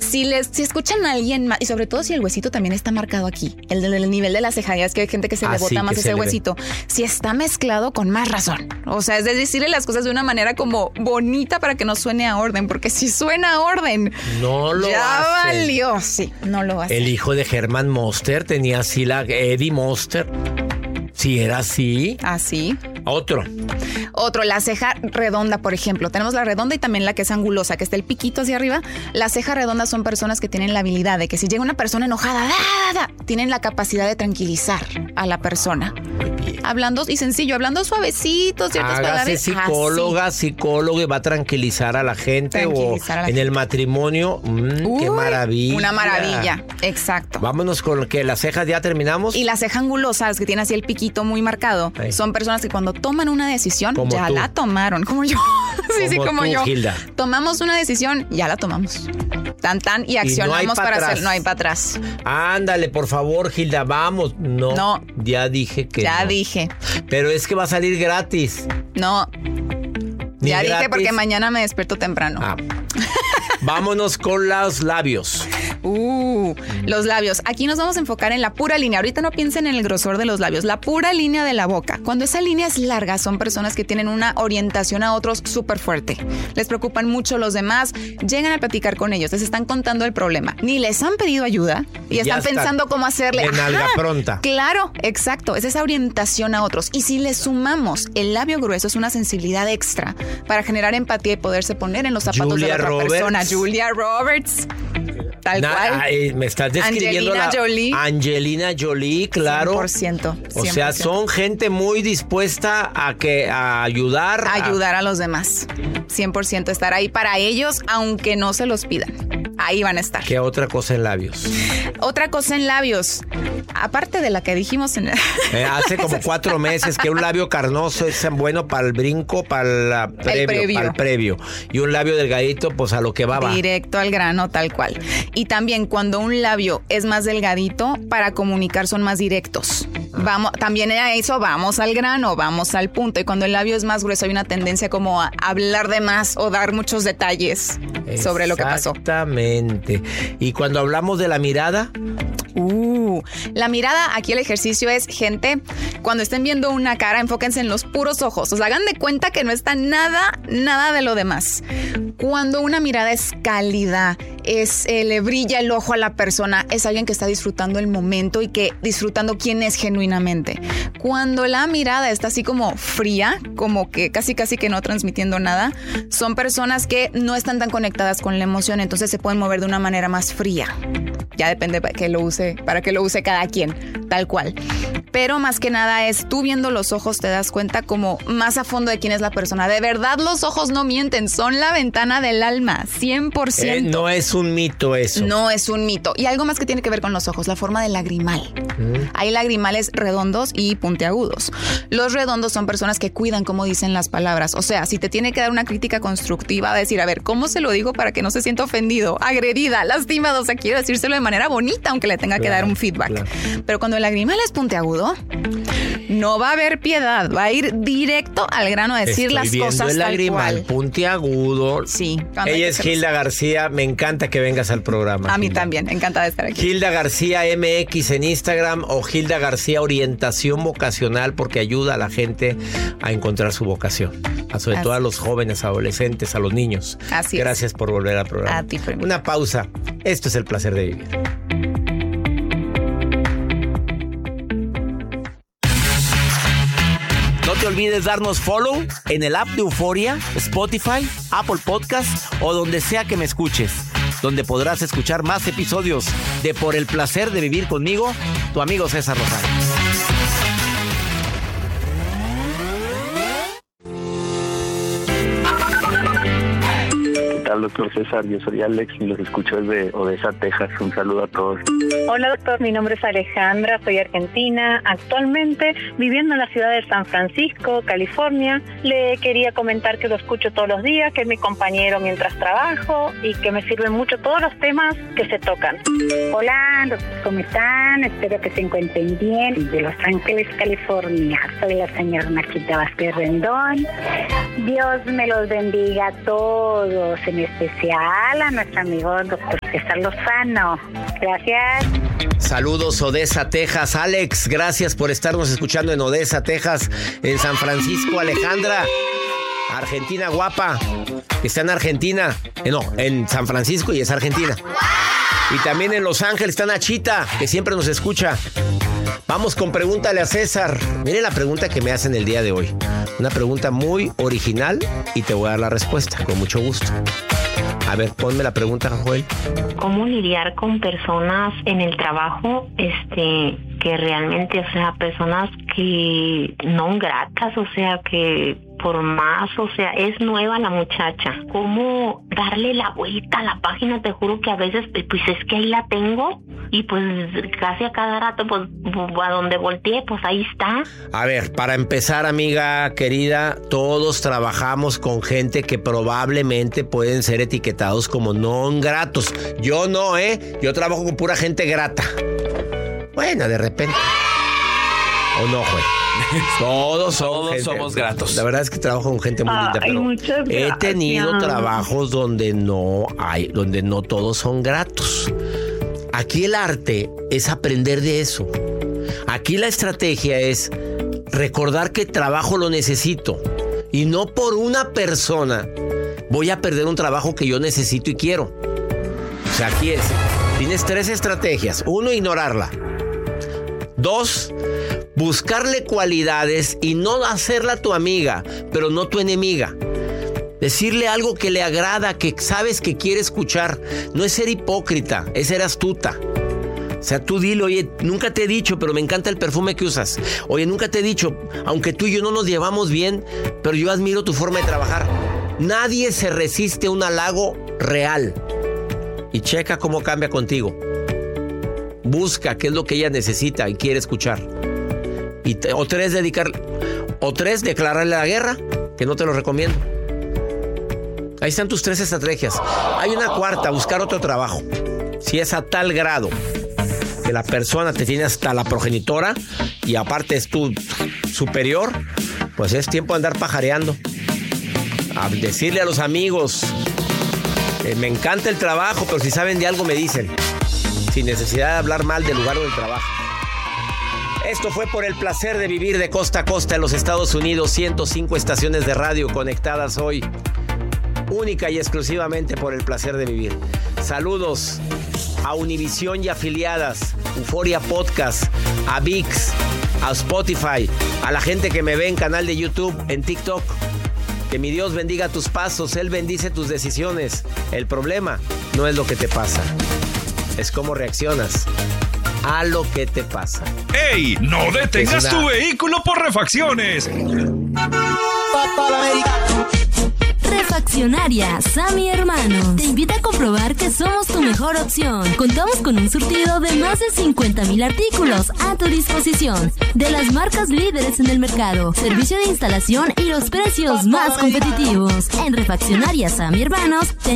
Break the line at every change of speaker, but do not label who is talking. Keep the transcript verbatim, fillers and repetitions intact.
Si les, si escuchan a alguien más, y sobre todo si el huesito también está marcado aquí, el del nivel de la ceja, ya es que hay gente que se
ah,
le bota
sí,
más ese huesito. Ve. Si está mezclado, con más razón. O sea, es de decirle las cosas de una manera como bonita para que no suene a orden, porque si suena a orden,
no lo
ya
hace.
valió. Sí, no lo hace.
El hijo de Herman Monster tenía así la Eddie Monster. Sí, era así.
Así.
Otro.
Otro, la ceja redonda, por ejemplo. Tenemos la redonda y también la que es angulosa, que está el piquito hacia arriba. La ceja redonda son personas que tienen la habilidad de que si llega una persona enojada, da, da, da, tienen la capacidad de tranquilizar a la persona. Hablando, y sencillo, hablando suavecito, ciertas
Hágase
palabras.
psicóloga,
así.
psicólogo y va a tranquilizar a la gente.
Tranquilizar
o
a la
en
gente.
el matrimonio, mmm,
Uy,
qué maravilla.
Una maravilla, exacto.
Vámonos con que las cejas ya terminamos.
Y la ceja angulosa, las que tiene así el piquito muy marcado,
Ahí.
son personas que cuando toman una decisión,
Como
ya
tú.
la tomaron, como yo. sí, sí,
Como
como
tú,
yo.
Gilda.
Tomamos una decisión, ya la tomamos. Tan, tan, y
Y no hay
accionamos
pa'
para
atrás.
hacer, no hay para atrás.
Ándale, por favor, Gilda, vamos. No,
No.
ya dije que
Ya
no.
dije.
Pero es que va a salir gratis.
No.
Ni
ya
gratis.
dije porque mañana me despierto temprano.
Ah. Vámonos con los labios.
Uh, los labios. Aquí nos vamos a enfocar en la pura línea. Ahorita no piensen en el grosor de los labios. La pura línea de la boca. Cuando esa línea es larga, son personas que tienen una orientación a otros súper fuerte. Les preocupan mucho los demás. Llegan a platicar con ellos. Les están contando el problema. Ni les han pedido ayuda y
Ya
están
está
pensando cómo hacerle.
de nalga pronta.
Claro, exacto. Es esa orientación a otros. Y si le sumamos el labio grueso, es una sensibilidad extra para generar empatía y poderse poner en los zapatos
Julia
de la otra
Roberts.
persona. Julia Roberts. Tal
Na-
cual.
ay, me estás describiendo
Angelina
la
Jolie.
Angelina Jolie, claro.
cien por ciento.
O sea, son gente muy dispuesta a que a ayudar.
A ayudar a los demás. cien por ciento estar ahí para ellos, aunque no se los pidan. Ahí van a estar.
¿Qué otra cosa en labios?
Otra cosa en labios. Aparte de la que dijimos en...
Eh, hace como cuatro meses que un labio carnoso es bueno para el brinco, para el previo,
previo.
para el previo. Y un labio delgadito, pues a lo que va, va.
Directo al grano, tal cual. Y también cuando un labio es más delgadito, para comunicar son más directos. Vamos, también a eso vamos al grano, vamos al punto. Y cuando el labio es más grueso hay una tendencia como a hablar de más o dar muchos detalles sobre lo que pasó.
Exactamente. Y cuando hablamos de la mirada...
Uh, la mirada, aquí el ejercicio es, gente, cuando estén viendo una cara, enfóquense en los puros ojos. O sea, hagan de cuenta que no está nada, nada de lo demás. Cuando una mirada es cálida, es, eh, le brilla el ojo a la persona, es alguien que está disfrutando el momento y que disfrutando quién es genuinamente. Cuando la mirada está así como fría, como que casi casi que no transmitiendo nada, son personas que no están tan conectadas con la emoción, entonces se pueden mover de una manera más fría. Ya depende para que lo use, para que lo use cada quien, tal cual. Pero más que nada es, tú viendo los ojos te das cuenta como más a fondo de quién es la persona. De verdad los ojos no mienten, son la ventana del alma, cien por ciento.
Eh, no es un mito eso.
No es un mito. Y algo más que tiene que ver con los ojos, la forma del lagrimal. Mm. Hay lagrimales redondos y puntiagudos. Los redondos son personas que cuidan cómo dicen las palabras. O sea, si te tiene que dar una crítica constructiva, decir, a ver, ¿cómo se lo digo para que no se sienta ofendido, agredida, lastimado? O sea, quiero decírselo de manera bonita, aunque le tenga claro, que dar un feedback. Claro. Pero cuando el lagrimal es puntiagudo, no va a haber piedad, va a ir directo al grano a decir
Estoy
las
viendo
cosas
el
tal
lagrimal
cual.
puntiagudo.
Sí.
Ella es Gilda García, me encanta que vengas al programa.
A mí
Gilda.
también, encantada de estar aquí.
Gilda García M X en Instagram o Gilda García Orientación Vocacional, porque ayuda a la gente a encontrar su vocación, a sobre Así todo a los jóvenes, adolescentes, a los niños.
Así
Gracias
es.
por volver al programa.
A ti, Premio.
Una pausa. Esto es El Placer de Vivir. No te olvides darnos follow en el app de Euforia, Spotify, Apple Podcast o donde sea que me escuches, donde podrás escuchar más episodios de Por el Placer de Vivir conmigo, tu amigo César Lozano.
Doctor César, yo soy Alex y los escucho desde Odessa, Texas. Un saludo a todos.
Hola doctor, mi nombre es Alejandra, soy argentina, actualmente viviendo en la ciudad de San Francisco, California. Le quería comentar que lo escucho todos los días, que es mi compañero mientras trabajo y que me sirven mucho todos los temas que se tocan.
Hola doctor, ¿cómo están? Espero que se encuentren bien. De Los Ángeles, California, soy la señora Nachita Vázquez Rendón. Dios me los bendiga a todos en especial a nuestro amigo doctor César Lozano. Gracias.
Saludos, Odessa, Texas. Alex, gracias por estarnos escuchando en Odessa, Texas. En San Francisco, Alejandra. Argentina guapa, que está en Argentina. Eh, no, en San Francisco y es Argentina. Y también en Los Ángeles está Nachita, que siempre nos escucha. Vamos con Pregúntale a César. Miren la pregunta que me hacen el día de hoy. Una pregunta muy original y te voy a dar la respuesta, con mucho gusto. A ver, ponme la pregunta, Joel.
¿Cómo lidiar con personas en el trabajo, este, que realmente, o sea, personas que no gratas, o sea, que por más, o sea, es nueva la muchacha? ¿Cómo darle la vuelta a la página? Te juro que a veces, pues es que ahí la tengo y pues casi a cada rato, pues a donde volteé, pues ahí está.
A ver, para empezar, amiga querida, todos trabajamos con gente que probablemente pueden ser etiquetados como no gratos. Yo no, ¿eh? Yo trabajo con pura gente grata. Bueno, de repente. ¿O no, Juan? Todos, son
Todos
gente,
somos gratos.
La verdad es que trabajo con gente muy linda,
Ay,
pero
muchas
he
gracias.
tenido trabajos donde no hay, donde no todos son gratos. Aquí el arte es aprender de eso. Aquí la estrategia es recordar que trabajo lo necesito y no por una persona voy a perder un trabajo que yo necesito y quiero. O sea, aquí es, tienes tres estrategias. Uno, ignorarla. Dos, buscarle cualidades y no hacerla tu amiga, pero no tu enemiga. Decirle algo que le agrada, que sabes que quiere escuchar. No es ser hipócrita, es ser astuta. O sea, tú dile, oye, nunca te he dicho, pero me encanta el perfume que usas. Oye, nunca te he dicho, aunque tú y yo no nos llevamos bien, pero yo admiro tu forma de trabajar. Nadie se resiste a un halago real. Y checa cómo cambia contigo. Busca qué es lo que ella necesita y quiere escuchar. Y te, o tres, dedicar, o tres, declararle la guerra, que no te lo recomiendo. Ahí están tus tres estrategias. Hay una cuarta, buscar otro trabajo. Si es a tal grado que la persona te tiene hasta la progenitora y aparte es tu superior, pues es tiempo de andar pajareando. A decirle a los amigos, eh, me encanta el trabajo, pero si saben de algo me dicen. Sin necesidad de hablar mal del lugar del trabajo. Esto fue Por el Placer de Vivir, de costa a costa en los Estados Unidos. ciento cinco estaciones de radio conectadas hoy. Única y exclusivamente por el placer de vivir. Saludos a Univisión y afiliadas, Euforia Podcast, a ViX, a Spotify, a la gente que me ve en canal de YouTube, en TikTok. Que mi Dios bendiga tus pasos, Él bendice tus decisiones. El problema no es lo que te pasa, es cómo reaccionas a lo que te pasa.
¡Ey! ¡No detengas
Es una-
tu vehículo por refacciones!
Refaccionaria Sammy Hermanos te invita a comprobar que somos tu mejor opción. Contamos con un surtido de más de cincuenta mil artículos a tu disposición, de las marcas líderes en el mercado, servicio de instalación y los precios más competitivos. En Refaccionaria Sammy Hermanos